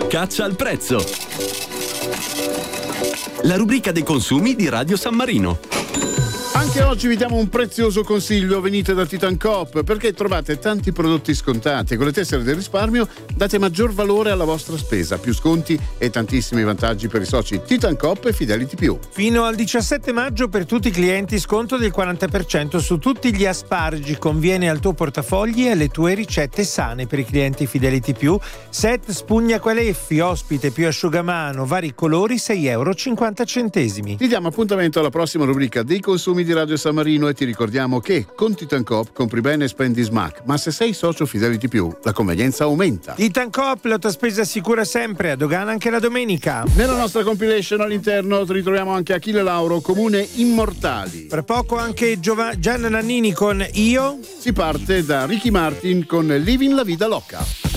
Caccia al prezzo. La rubrica dei consumi di Radio San Marino. Anche oggi vi diamo un prezioso consiglio. Venite da Titan Coop perché trovate tanti prodotti scontati e con le tessere del risparmio date maggior valore alla vostra spesa, più sconti e tantissimi vantaggi per i soci Titan Coop e Fidelity Più. Fino al 17 maggio per tutti i clienti sconto del 40% su tutti gli asparagi. Conviene al tuo portafogli e alle tue ricette sane. Per i clienti Fidelity Più, set spugnaqualeffi, ospite più asciugamano, vari colori, €6,50. Ti diamo appuntamento alla prossima rubrica dei consumi di Radio San Marino e ti ricordiamo che con Titan Coop compri bene e spendi smack, ma se sei socio Fidelity Più la convenienza aumenta. Titan Coop, la tua spesa sicura sempre, a dogana anche la domenica. Nella nostra compilation all'interno ritroviamo anche Achille Lauro, Comune Immortali. Fra poco anche Gianna Nannini con Io. Si parte da Ricky Martin con Living la Vida Loca.